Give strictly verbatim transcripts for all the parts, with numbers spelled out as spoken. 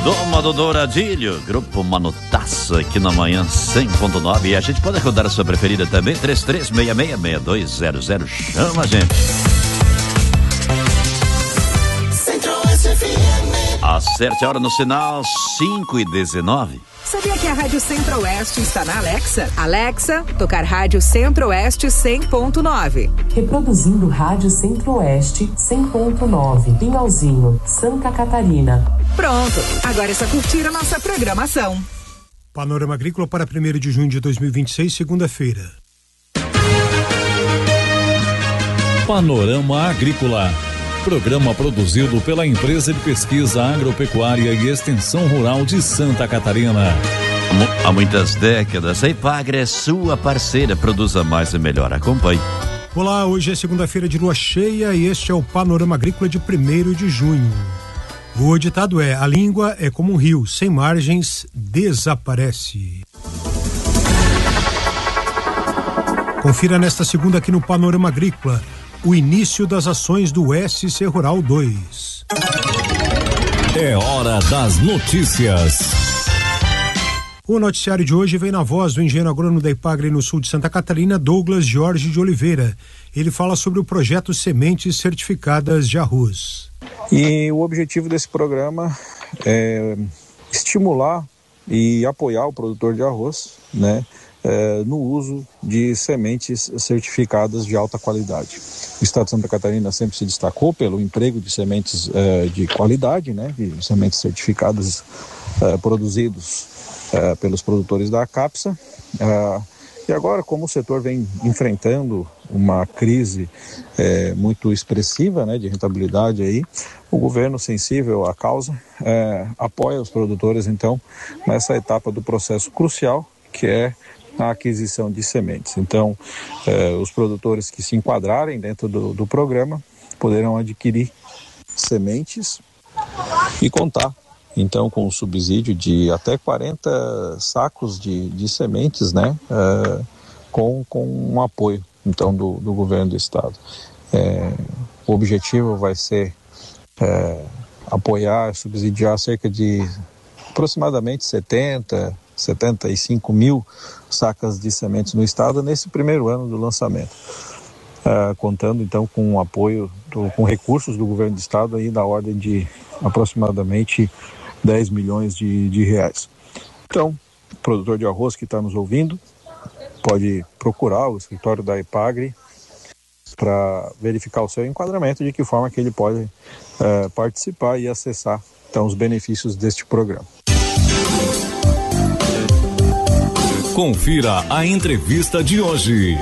Doma do Douradilho, Grupo Manutaço aqui na manhã cem ponto nove. E a gente pode rodar a sua preferida também, três três seis seis, seis dois zero zero. Chama a gente. Acerte a hora no sinal cinco e dezenove. Sabia que a Rádio Centro-Oeste está na Alexa? Alexa, tocar Rádio Centro-Oeste cem ponto nove. Reproduzindo Rádio Centro-Oeste cem ponto nove. Pinhalzinho, Santa Catarina. Pronto, agora é só curtir a nossa programação. Panorama Agrícola para primeiro de junho de dois mil e vinte e seis, segunda-feira. Panorama Agrícola. Programa produzido pela Empresa de Pesquisa Agropecuária e Extensão Rural de Santa Catarina. Há muitas décadas, a Ipagre é sua parceira, produza mais e melhor. Acompanhe. Olá, hoje é segunda-feira de lua cheia e este é o Panorama Agrícola de primeiro de junho. O ditado é: a língua é como um rio, sem margens desaparece. Confira nesta segunda aqui no Panorama Agrícola o início das ações do S C Rural dois. É hora das notícias. O noticiário de hoje vem na voz do engenheiro agrônomo da Ipagre no sul de Santa Catarina, Douglas Jorge de Oliveira. Ele fala sobre o projeto Sementes Certificadas de Arroz. E o objetivo desse programa é estimular e apoiar o produtor de arroz, né? É, no uso de sementes certificadas de alta qualidade. O estado de Santa Catarina sempre se destacou pelo emprego de sementes é, de qualidade, né, de sementes certificadas é, produzidos é, pelos produtores da CAPSA. É, e agora, como o setor vem enfrentando uma crise é, muito expressiva, né, de rentabilidade aí, o governo, sensível à causa, é, apoia os produtores, então, nessa etapa do processo crucial, que é a aquisição de sementes. Então, eh, os produtores que se enquadrarem dentro do, do programa poderão adquirir sementes e contar, então, com um subsídio de até quarenta sacos de, de sementes, né, eh, com, com um apoio, então, do, do governo do estado. Eh, o objetivo vai ser eh, apoiar, subsidiar cerca de aproximadamente setenta, setenta e cinco mil sacas de sementes no estado nesse primeiro ano do lançamento, uh, contando então com o apoio, do, com recursos do governo do estado aí da ordem de aproximadamente dez milhões de, de reais. Então, o produtor de arroz que está nos ouvindo pode procurar o escritório da Ipagre para verificar o seu enquadramento, de que forma que ele pode uh, participar e acessar então os benefícios deste programa. Confira a entrevista de hoje.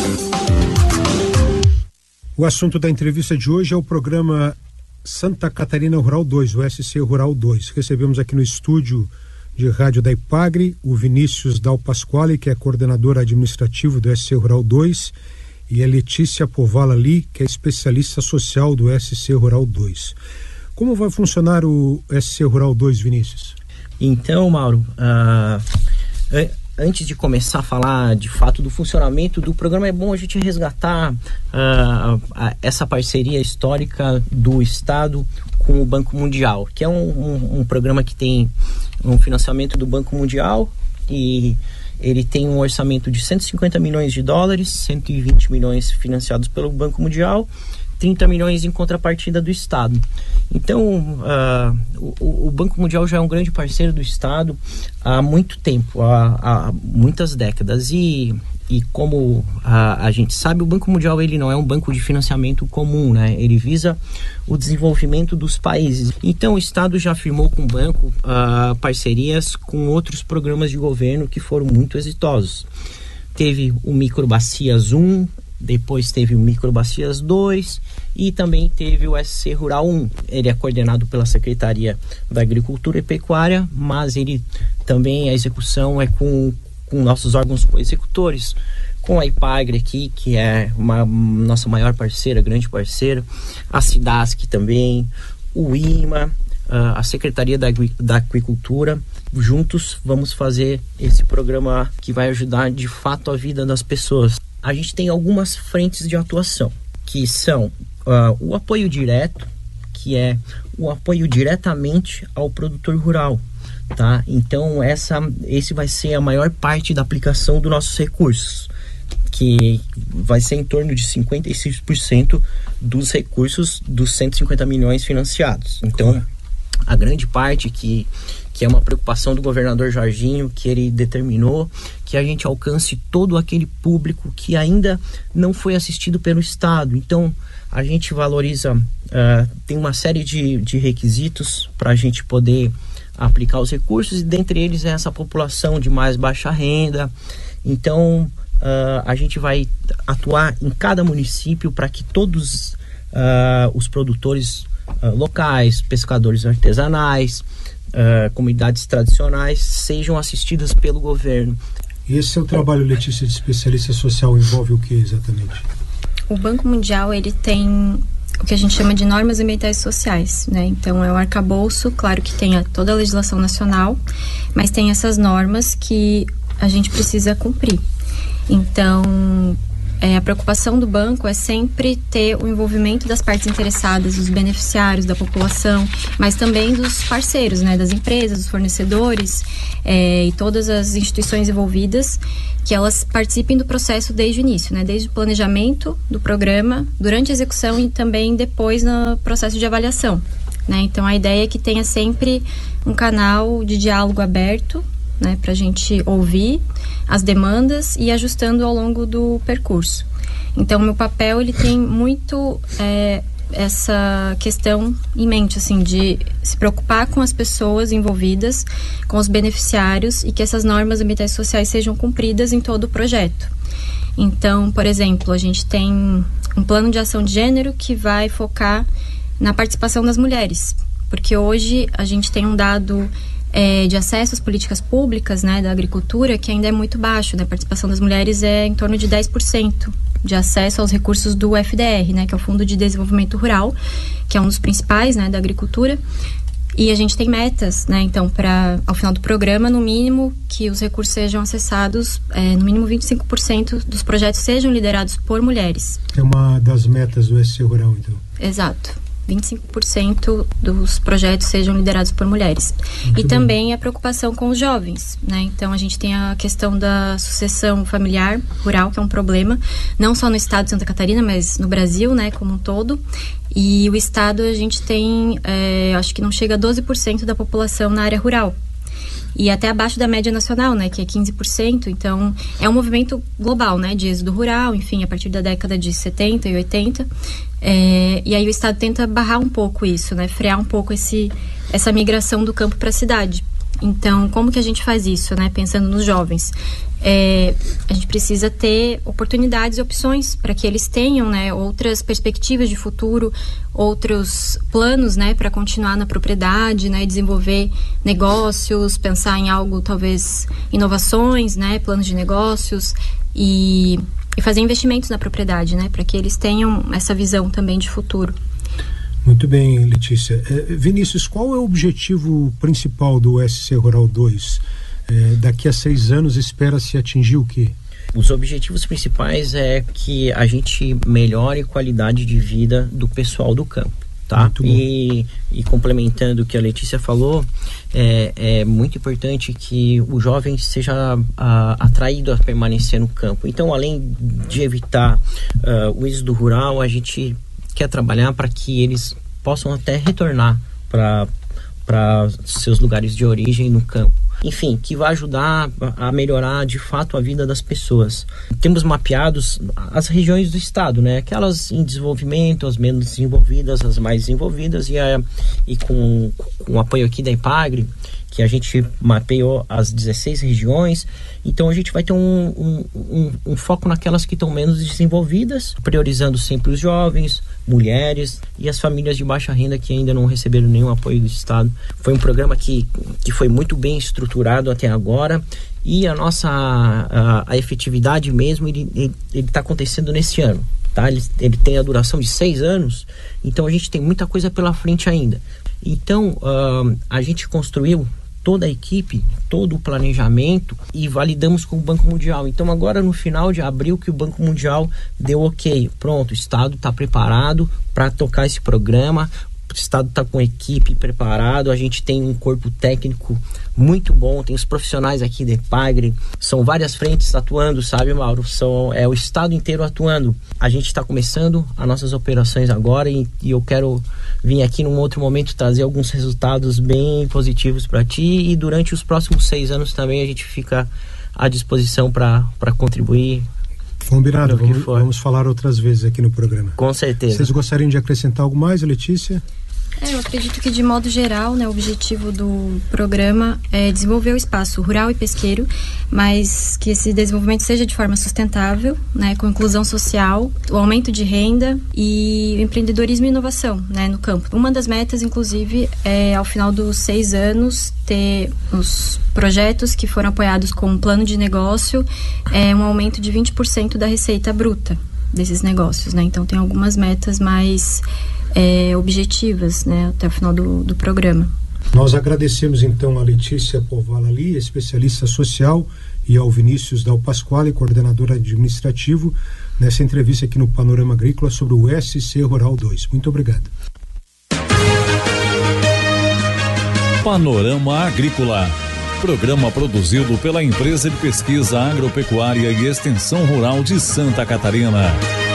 O assunto da entrevista de hoje é o programa Santa Catarina Rural dois, o S C Rural dois. Recebemos aqui no estúdio de rádio da Ipagre o Vinícius Dal Pasquale, que é coordenador administrativo do S C Rural dois, e a Letícia Povala Li, que é especialista social do S C Rural dois. Como vai funcionar o S C Rural dois, Vinícius? Então, Mauro, uh, é... antes de começar a falar de fato do funcionamento do programa, é bom a gente resgatar uh, uh, essa parceria histórica do Estado com o Banco Mundial, que é um, um, um programa que tem um financiamento do Banco Mundial e ele tem um orçamento de cento e cinquenta milhões de dólares, cento e vinte milhões financiados pelo Banco Mundial, trinta milhões em contrapartida do Estado. Então, uh, o, o Banco Mundial já é um grande parceiro do Estado há muito tempo, há, há muitas décadas. E, e como a, a gente sabe, o Banco Mundial ele não é um banco de financiamento comum, né? Ele visa o desenvolvimento dos países. Então, o Estado já firmou com o banco uh, parcerias com outros programas de governo que foram muito exitosos. Teve o Microbacias um, depois teve o Microbacias dois e também teve o S C Rural um. Ele é coordenado pela Secretaria da Agricultura e Pecuária, mas ele também, a execução é com, com nossos órgãos executores, com a Ipagre aqui, que é uma nossa maior parceira, grande parceira, a Cidasc também, o I M A, a Secretaria da, da Aquicultura. Juntos vamos fazer esse programa que vai ajudar de fato a vida das pessoas. A gente tem algumas frentes de atuação, que são uh, o apoio direto, que é o apoio diretamente ao produtor rural, tá? Então essa, esse vai ser a maior parte da aplicação dos nossos recursos, que vai ser em torno de cinquenta e seis por cento dos recursos dos cento e cinquenta milhões financiados. Então, a grande parte que, que é uma preocupação do governador Jorginho, que ele determinou que a gente alcance todo aquele público que ainda não foi assistido pelo Estado. Então, a gente valoriza, uh, tem uma série de, de requisitos para a gente poder aplicar os recursos, e dentre eles é essa população de mais baixa renda. Então, Uh, a gente vai atuar em cada município para que todos uh, os produtores uh, locais, pescadores artesanais, uh, comunidades tradicionais sejam assistidas pelo governo. E esse seu trabalho, Letícia, de especialista social, envolve o que exatamente? O Banco Mundial, ele tem o que a gente chama de normas ambientais sociais, né? Então é um arcabouço, claro que tem a, toda a legislação nacional, mas tem essas normas que a gente precisa cumprir. Então, é, a preocupação do banco é sempre ter o envolvimento das partes interessadas, dos beneficiários, da população, mas também dos parceiros, né, das empresas, dos fornecedores é, e todas as instituições envolvidas, que elas participem do processo desde o início, né, desde o planejamento do programa, durante a execução e também depois no processo de avaliação, né? Então, a ideia é que tenha sempre um canal de diálogo aberto, né, para a gente ouvir as demandas e ir ajustando ao longo do percurso. Então, meu papel, ele tem muito é, essa questão em mente, assim, de se preocupar com as pessoas envolvidas, com os beneficiários, e que essas normas ambientais e sociais sejam cumpridas em todo o projeto. Então, por exemplo, a gente tem um plano de ação de gênero que vai focar na participação das mulheres, porque hoje a gente tem um dado É, de acesso às políticas públicas, né, da agricultura, que ainda é muito baixo, né? A participação das mulheres é em torno de dez por cento de acesso aos recursos do F D R, né, que é o Fundo de Desenvolvimento Rural, que é um dos principais, né, da agricultura. E a gente tem metas, né, então, para, ao final do programa, no mínimo, que os recursos sejam acessados, é, no mínimo vinte e cinco por cento dos projetos sejam liderados por mulheres. É uma das metas do S C Rural, então. Exato. vinte e cinco por cento dos projetos sejam liderados por mulheres. Muito e bem. Também a preocupação com os jovens, né? Então, a gente tem a questão da sucessão familiar rural, que é um problema, não só no estado de Santa Catarina, mas no Brasil, né, como um todo. E o estado, a gente tem, é, acho que não chega a doze por cento da população na área rural. E até abaixo da média nacional, né, que é quinze por cento. Então, é um movimento global, né, de êxodo rural, enfim, a partir da década de setenta e oitenta. É, e aí o Estado tenta barrar um pouco isso, né, frear um pouco esse, essa migração do campo para a cidade. Então, como que a gente faz isso, né, pensando nos jovens? É, a gente precisa ter oportunidades e opções para que eles tenham, né, outras perspectivas de futuro, outros planos, né, para continuar na propriedade, né, desenvolver negócios, pensar em algo, talvez inovações, né, planos de negócios e, e fazer investimentos na propriedade, né, para que eles tenham essa visão também de futuro. Muito bem, Letícia. É, Vinícius, qual é o objetivo principal do S C Rural dois? É, daqui a seis anos espera-se atingir o quê? Os objetivos principais é que a gente melhore a qualidade de vida do pessoal do campo, tá? E, e complementando o que a Letícia falou, é, é muito importante que o jovem seja a, atraído a permanecer no campo. Então, além de evitar uh, o êxodo rural, a gente quer trabalhar para que eles possam até retornar para para seus lugares de origem no campo. Enfim, que vai ajudar a melhorar de fato a vida das pessoas. Temos mapeados as regiões do estado, né? Aquelas em desenvolvimento, as menos desenvolvidas, as mais desenvolvidas, e, a, e com, com o apoio aqui da IPAGRE, que a gente mapeou as dezesseis regiões. Então a gente vai ter um, um, um, um foco naquelas que estão menos desenvolvidas, priorizando sempre os jovens, mulheres e as famílias de baixa renda que ainda não receberam nenhum apoio do Estado. Foi um programa que, que foi muito bem estruturado até agora, e a nossa a, a efetividade mesmo, ele está acontecendo nesse ano. Tá? Ele, ele tem a duração de seis anos, então a gente tem muita coisa pela frente ainda. Então uh, a gente construiu toda a equipe, todo o planejamento, e validamos com o Banco Mundial. Então agora no final de abril que o Banco Mundial deu ok, pronto, o Estado está preparado para tocar esse programa, o estado está com equipe preparado, a gente tem um corpo técnico muito bom, tem os profissionais aqui da Epagre, são várias frentes atuando, sabe, Mauro? São, é o estado inteiro atuando. A gente está começando as nossas operações agora e, e eu quero vir aqui num outro momento trazer alguns resultados bem positivos para ti, e durante os próximos seis anos também a gente fica à disposição para contribuir. Combinado, vamos, vamos falar outras vezes aqui no programa. Com certeza. Vocês gostariam de acrescentar algo mais, Letícia? É, eu acredito que, de modo geral, né, o objetivo do programa é desenvolver o espaço rural e pesqueiro, mas que esse desenvolvimento seja de forma sustentável, né, com inclusão social, o aumento de renda e o empreendedorismo e inovação, né, no campo. Uma das metas, inclusive, é, ao final dos seis anos, ter os projetos que foram apoiados com um plano de negócio, é, um aumento de vinte por cento da receita bruta desses negócios, né? Então, tem algumas metas mais É, objetivas, né, até o final do, do programa. Nós agradecemos então a Letícia Povalali, especialista social, e ao Vinícius Dal Pasquale, coordenador administrativo, nessa entrevista aqui no Panorama Agrícola sobre o S C Rural dois. Muito obrigado. Panorama Agrícola, programa produzido pela Empresa de Pesquisa Agropecuária e Extensão Rural de Santa Catarina.